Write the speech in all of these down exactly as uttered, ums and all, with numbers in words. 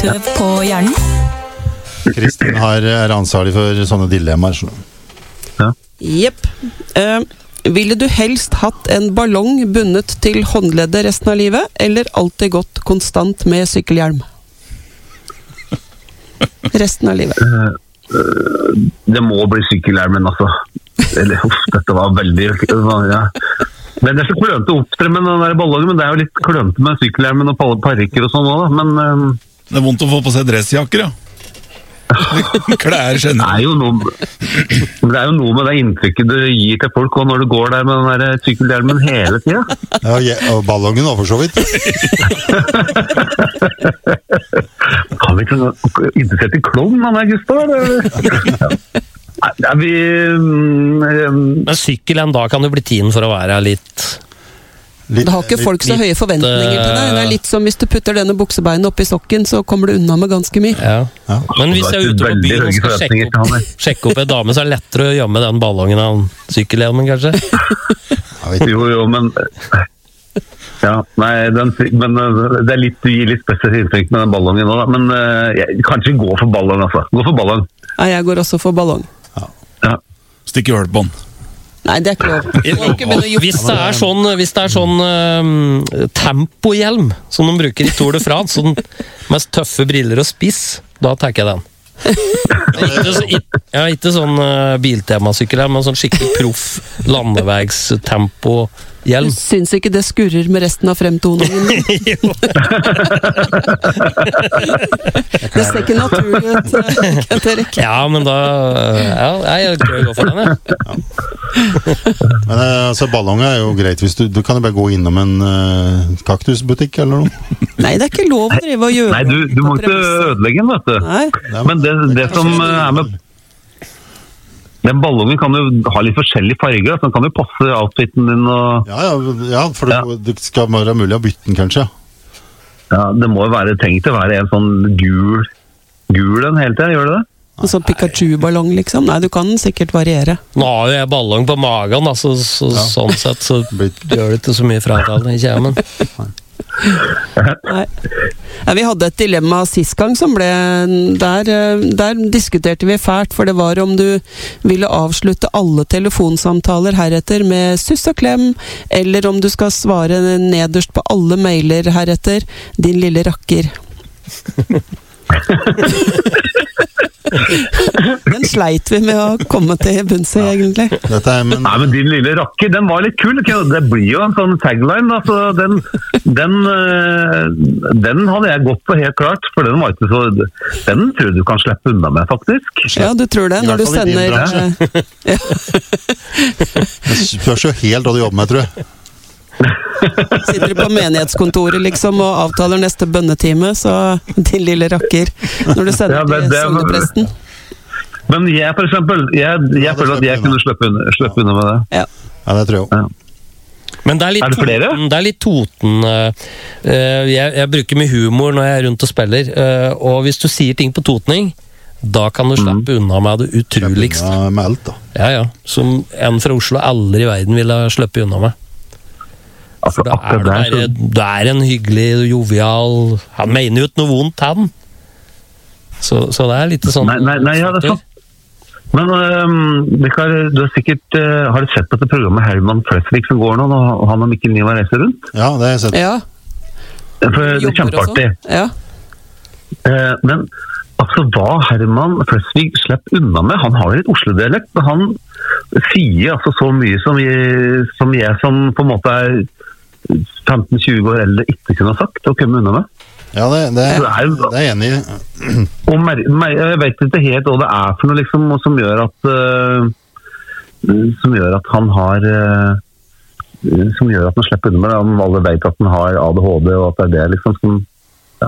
Tøv på hjernen. Kristin har, er ansvarlig for sånne dilemmaer. Ja. Jepp. Uh, ville du helst hatt en ballong bundet til håndleddet resten av livet, eller alltid gått konstant med sykkelhjelm? Resten av livet. Uh, uh, det må bli sykkelhjelmen, altså. Eller, uff, dette var veldig... Ja. Men det er så klønte å opptre med den der ballongen, men det er jo litt klønte med sykkelhjelmen og parikker og sånn også, da. Men... Uh, det er vondt å få på seg dressjakker, ja. Klær det er jo noe det er jo noe med det inntrykket du gir til folk og når du går der med den der sykkelhjelmen hele tiden. Ja, og ballongen var for så vidt. Har vi ikke noe interessert i klovn, han er Gustav? Ja, vi um, Men sykkelen da kan jo bli tiden for å være litt... Litt, det har ikke folk så litt, høye forventninger til deg. Det er litt som hvis du putter denne buksebeinet opp i sokken, så kommer du unna med ganske mye. Ja. Ja. Men hvis jeg er ute på byen og skal sjekke opp, sjekke opp en dame, så er det lettere å gjemme den ballongen av sykkelhjelmen, kanskje? Jo, jo, men... Ja, nei, den, men det er litt, det gir litt spesielt inntrykk med den ballongen nå, da. Men jeg, kanskje gå for ballong, altså. Gå for ballong. Ja, jeg går også for ballong. Ja. Ja. Stikke hørt på den. Nei, det er ikke lov. Hvis det er sånn, hvis det er sånn um, tempohjelm som de bruker i Tour de France, sånn med tøffe briller og spiss, da tar jeg den. Ikke, ja, ikke sånn uh, biltemasykkel, men sånn skikkelig proff landevegstempohjelm. Du syns ikke det skurrer med resten av fremtoningen? Det ser ikke naturlig ut, Kent Erik. Ja, men da ja, jeg prøver å gå for den, jeg. Ja. Men altså, ballong er jo greit hvis du, du kan jo bare gå innom en uh, kaktusbutikk eller noe. Nei, det er ikke lov å drive og gjøre. Nei, du, du må ikke ødelegge den, vet du. Nei. Men det, det som er med den ballongen kan jo ha litt forskjellige farger, så den kan jo passe outfiten din og... Ja, ja, ja for det, ja. Det skal være mulig å bytte den, kanskje. Ja, det må jo være tenkt å være en sånn gul, gul den hele tiden, gjør det det? En sånn Pikachu-ballong, liksom? Nei, du kan sikkert variere. Nå har jo jeg ballong på magen, da, så, så, ja. Sånn sett så gjør det ikke så mye fratalende i kjemen. Nei. Ja, vi hadde et dilemma sist gang som ble der, der diskuterte vi fælt, for det var om du ville avslutte alle telefonsamtaler heretter med suss og klem, eller om du skal svare nederst på alle mailer heretter, din lille rakker. Den sleit vi med å komme til bunns i, egentlig. Dette er, men... Nei, men din lille rakker, den var litt kul. Det blir jo en sånn tagline, altså, den, den, den hadde jeg gått på helt klart, for den var ikke så, den tror jeg du kan slippe unna med, faktisk. Ja, du tror det, når du sender... Ja. Det spørs jo helt hva du jobber med, tror jeg. Sitter du på menighetskontoret liksom og avtaler neste bønnetime, så din lille rakker, når du sender ja, det, til sognepresten. Men jeg for eksempel, jeg, jeg ja, føler at jeg kunne slippe unna, slippe unna med det. Ja. Ja, det tror jeg også. Ja. Men det er litt er det flere? Toten, det er litt toten. Jeg, jeg bruker mye humor når jeg er rundt og spiller, og hvis du sier ting på totning, da kan du slippe mm. unna med det utroligst. Slippe unna med alt, da. Ja, ja. Som en fra Oslo aldri i verden ville slippe unna med. Altså, da er det, der, det er en hyggelig, jovial... Han mener jo ikke noe vondt, han. Så, så det er litt sånn... Nei, nei, nei ja, det er sånn. Men um, Mikael, du har sikkert... Uh, har du sett på dette programmet Herman Flesvig som går nå, og han og Mikkel Niva reiser rundt? Ja, det har jeg sett. Ja. For det er kjempeartig. Ja. Uh, men altså, hva Herman Flesvig slipper unna med? Han har jo litt Oslo-dialekt, men han sier altså så mye som jeg, som jeg som på en måte er femten tjue år eldre ikke kunne ha sagt og komme unna med. Ja, det, det, det, er, det er jeg enig i. Og mer, mer, jeg vet ikke helt hva det er for noe liksom, som gjør at uh, som gjør at han har uh, som gjør at han slipper unna med det. Alle vet at han har A D H D og at det er det liksom som ja.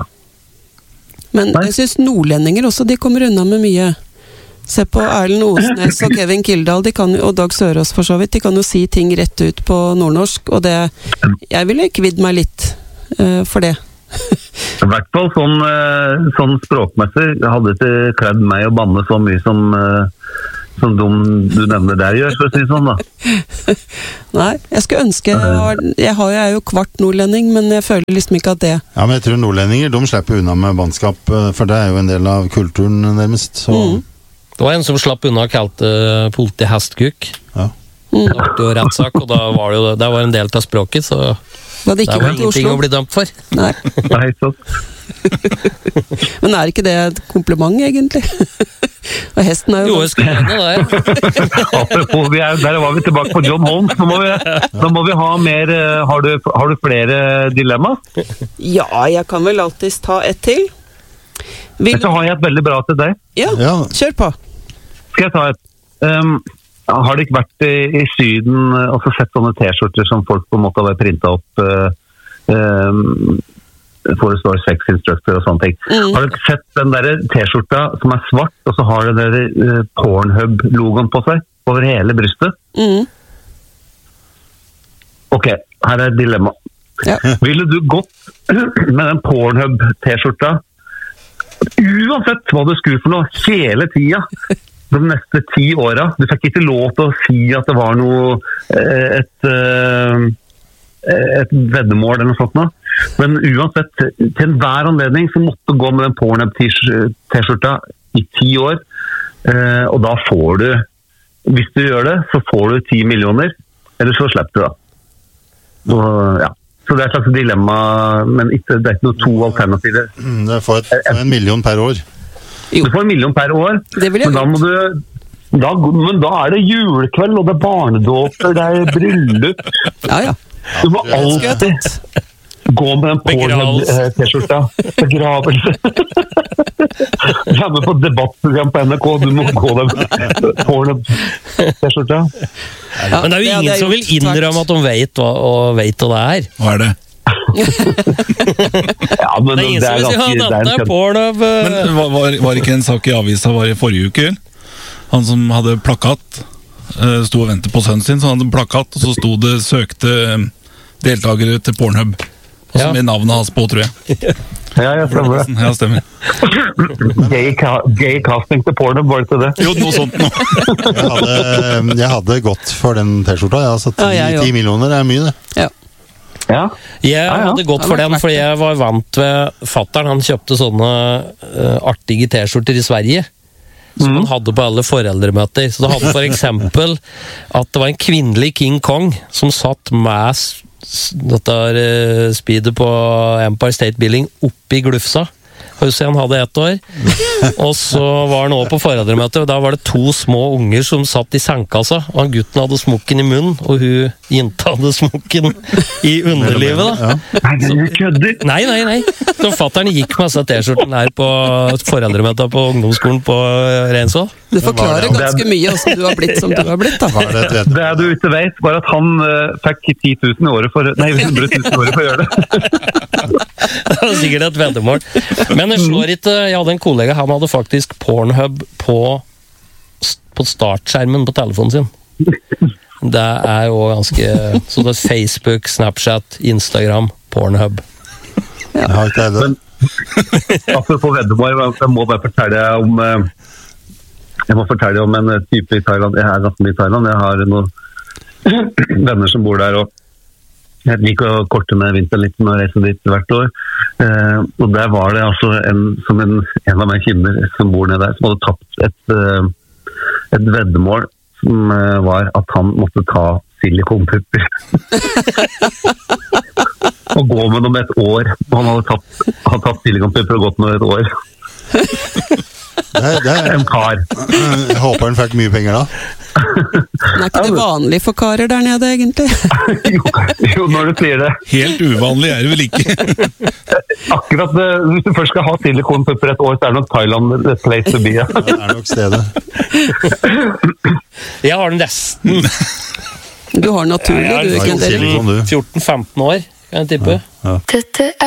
Men jeg synes nordlendinger også, de kommer unna med mye. Se på Erlend Osnes og Kevin Kildahl, de kan, og Dag Sørås for så vidt, de kan jo si ting rett ut på nordnorsk, og det, jeg ville kvidd meg litt uh, for det. I hvert fall sånn, uh, sånn språkmessig, jeg hadde ikke kledd meg og banne så mye som, uh, som de du nevner der gjør, for å si det sånn da. Nei, jeg skulle ønske jeg, har, jeg, har, jeg er jo kvart nordlending, men jeg føler liksom ikke at det. Ja, men jeg tror nordlendinger, de slipper unna med bannskap, for det er jo en del av kulturen nærmest. Så. Mm. Det var en som slapp unna og kalte politi hestkuk. Ja. Mm. Det var jo rettsak, og da var det jo det var en del av språket, så det, det var ingenting å bli dømt for. Nei. Nei, sånn. Men er ikke det et kompliment, egentlig? Og hesten er jo... Jo, jeg skulle gjerne det. Apropos, vi er, der var vi tilbake på John Holmes. Nå må vi, nå må vi ha mer... Har du, har du flere dilemma? Ja, jeg kan vel alltid ta et til. Vil... Så har jeg et veldig bra til deg. Ja, Ja. kjør på. Skal jeg ta et... Um, har det ikke vært i, i Syden og så sett sånne t-skjorter som folk på en måte har printet opp uh, um, for det står sex instructor og sånne ting. Mm. Har du sett den der t-skjorta som er svart, og så har det der uh, Pornhub-logoen på seg over hele brystet? Mm. Ok, her er et dilemma. Ja. Ville du gått med den Pornhub-t-skjorta uansett hva du skulle for noe, hele tida, de neste ti åra? Du fikk ikke lov til å si at det var noe et, et veddemål eller noe sånt nå. Men uansett, til enhver anledning så måtte du gå med den Pornhub-t-skjorta i ti år, og da får du, hvis du gjør det, så får du ti millioner, eller så slipper du da. Og, ja. Så det er et slags dilemma, men ikke, det er ikke noe to alternativer. Det får et, en million per år. Du får en million per år, men da må du... Da, men da er det julekveld, og det er barnedåper, det er bryllup. Ja, ja. Du må alltid gå med den Pornhub-t-skjorta. Begravelse. Du er med på debattprogram på N R K, du må gå med Pornhub-t-skjorta. Ja, men det er jo ingen som vil innrømme at de vet hva, og vet hva det er. Hva er det? Ja, men det er ingen det er som vil si ganske... at dette er Pornhub. Men var, var, var ikke en sak i avisa var i forrige uke? Han som hadde plakat, sto og ventet på sønnen sin, så han hadde plakat, og så sto det søkte deltakere til Pornhub. Og så Ja. med navnet hans på, tror jeg. Ja, jeg stemmer det. Ja, stemmer. Gay, ca gay casting til Pornhub, var det til det? Jo, noe sånt nå. Jeg hadde, jeg hadde gått for den t-skjorta, ja, så ti, Ja, jeg ti også. millioner er mye det. Ja. Ja. Jeg ja. hadde gått for den, fordi jeg var vant ved fatteren. Han kjøpte sånne uh, artige t-skjorter i Sverige, som Mm. han hadde på alle foreldremøter. Så det hadde for eksempel at det var en kvinnelig King Kong som satt med s- s- dette uh, speedet på Empire State Building oppi glufsa. Huset han hadde ett år. Og så var han også på foreldremøte, og da var det to små unger som satt i sengkassa, og han gutten hadde smokken i munnen, og hun jenta hadde smokken i underlivet da. Ja. Nei, du kødder! Nei, nei, nei. Så fatteren gikk med seg t-skjorten her på foreldremøtet på ungdomsskolen på Reinsvoll. Det forklarer ganske mye hvordan du har blitt som du har blitt, da. Var det et vedtak? Det du ikke vet, var at han uh, fikk ti tusen i året for... Nei, hundre tusen i året for å gjøre det. Det var sikkert et veddemål. Men jeg slår ikke. Jeg hadde en kollega, han hadde faktisk Pornhub på, på startskjermen på telefonen sin. Det er jo ganske... Så det er Facebook, Snapchat, Instagram, Pornhub. Jeg har ikke det. Apropos veddemål, jeg må bare fortelle deg om... Uh, jeg må fortelle deg om en type i Thailand. Jeg er ganske mye i Thailand. Jeg har noen venner som bor der, og jeg liker å korte ned vinteren litt og reise dit hvert år. Uh, og der var det altså en, som en, en av mine kvinner som bor nede der, som hadde tapt et, uh, et veddemål som uh, var at han måtte ta silikonpupper. Og gå med dem et år. Og han hadde tatt, hadde tatt silikonpupper og gått med et år. Det, er- det er, En kar. jeg håper han fikk mye penger da. Men er ikke det vanlig for karer der nede, egentlig? jo, jo, når du sier det. Helt uvanlig er det vel ikke. Akkurat det, hvis du først skal ha silikonpupper et år, så er det nok Thailand the place to be. Det er nok stedet. Jeg har nesten Du har naturlig, Jeg har du, silikon- Kender. Silikon, du. fjorten femten år, kan jeg tippe. Dette